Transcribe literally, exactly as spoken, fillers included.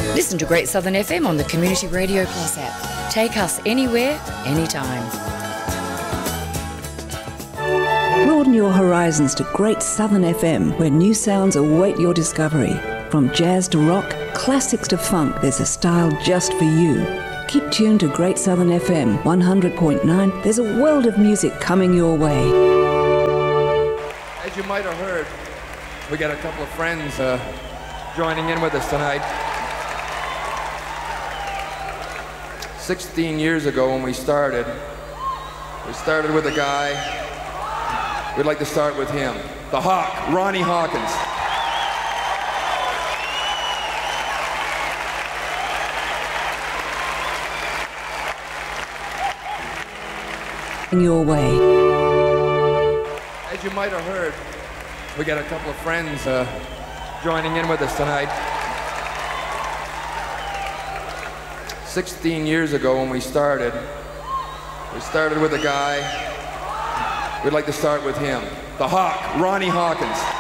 Listen to Great Southern F M on the Community Radio Plus app. Take us anywhere, anytime. Broaden your horizons to Great Southern F M, where new sounds await your discovery. From jazz to rock, classics to funk, there's a style just for you. Keep tuned to Great Southern F M one hundred point nine. There's a world of music coming your way. As you might have heard, we got a couple of friends uh, joining in with us tonight. sixteen years ago when we started, we started with a guy. We'd like to start with him, the Hawk, Ronnie Hawkins. In your way. As you might have heard, we got a couple of friends uh, joining in with us tonight. sixteen years ago when we started, we started with a guy. We'd like to start with him, the Hawk, Ronnie Hawkins.